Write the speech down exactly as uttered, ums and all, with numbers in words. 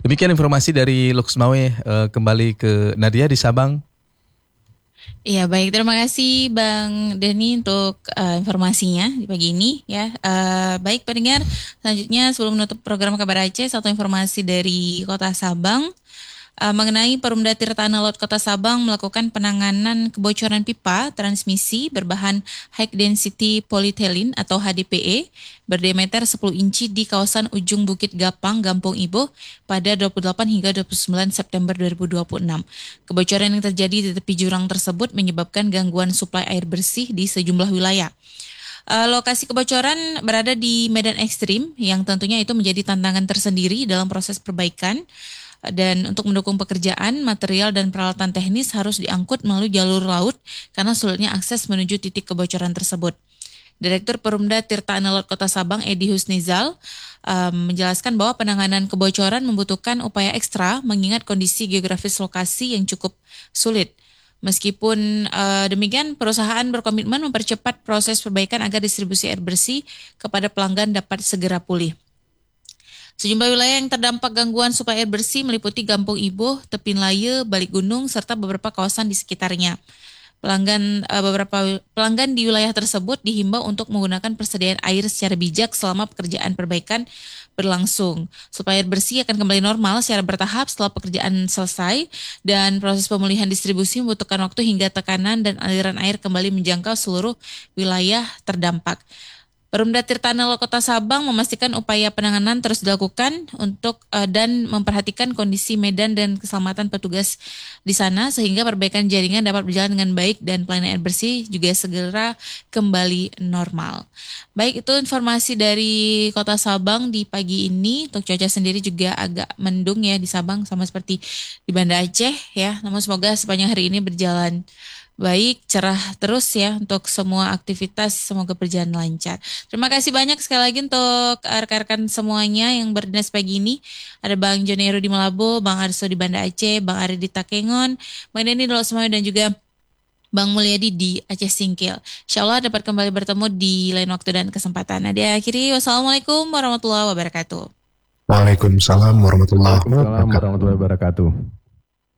Demikian informasi dari Luxmawe, uh, kembali ke Nadia di Sabang. Iya baik, terima kasih Bang Denny untuk uh, informasinya di pagi ini ya. Uh, baik pendengar, selanjutnya sebelum menutup program Kabar Aceh, satu informasi dari Kota Sabang. Uh, mengenai Perumda Tirtana Laut Kota Sabang melakukan penanganan kebocoran pipa transmisi berbahan High Density Polyethylene atau H D P E berdiameter sepuluh inci di kawasan ujung Bukit Gapang, Gampong Ibo pada dua puluh delapan hingga dua puluh sembilan September dua ribu dua puluh enam. Kebocoran yang terjadi di tepi jurang tersebut menyebabkan gangguan suplai air bersih di sejumlah wilayah. Uh, lokasi kebocoran berada di medan ekstrim yang tentunya itu menjadi tantangan tersendiri dalam proses perbaikan. Dan untuk mendukung pekerjaan, material dan peralatan teknis harus diangkut melalui jalur laut karena sulitnya akses menuju titik kebocoran tersebut. Direktur Perumda Tirta Laut Kota Sabang, Edi Husnizal, um, menjelaskan bahwa penanganan kebocoran membutuhkan upaya ekstra mengingat kondisi geografis lokasi yang cukup sulit. Meskipun uh, demikian, perusahaan berkomitmen mempercepat proses perbaikan agar distribusi air bersih kepada pelanggan dapat segera pulih. Sejumlah wilayah yang terdampak gangguan suplai air bersih meliputi Gampong Ibo, Tepin Laye, Balik Gunung, serta beberapa kawasan di sekitarnya. Pelanggan uh, beberapa pelanggan di wilayah tersebut dihimbau untuk menggunakan persediaan air secara bijak selama pekerjaan perbaikan berlangsung. Supaya air bersih akan kembali normal secara bertahap setelah pekerjaan selesai dan proses pemulihan distribusi membutuhkan waktu hingga tekanan dan aliran air kembali menjangkau seluruh wilayah terdampak. Perumda Tirtana Laut Kota Sabang memastikan upaya penanganan terus dilakukan untuk uh, dan memperhatikan kondisi medan dan keselamatan petugas di sana sehingga perbaikan jaringan dapat berjalan dengan baik dan pelayanan air bersih juga segera kembali normal. Baik, itu informasi dari Kota Sabang di pagi ini. Untuk cuaca sendiri juga agak mendung ya di Sabang sama seperti di Banda Aceh ya. Namun semoga sepanjang hari ini berjalan baik, cerah terus ya untuk semua aktivitas, semoga berjalan lancar. Terima kasih banyak sekali lagi untuk rekan-rekan semuanya yang berdinas pagi ini. Ada Bang Joni Heru di Malabo, Bang Arso di Banda Aceh, Bang Ari di Takengon, Bang Denny di Losmawe dan juga Bang Mulyadi di Aceh Singkil. Insya Allah dapat kembali bertemu di lain waktu dan kesempatan. Nah, diakhiri, wassalamualaikum warahmatullahi wabarakatuh. Waalaikumsalam warahmatullahi Waalaikumsalam wabarakatuh. warahmatullahi wabarakatuh.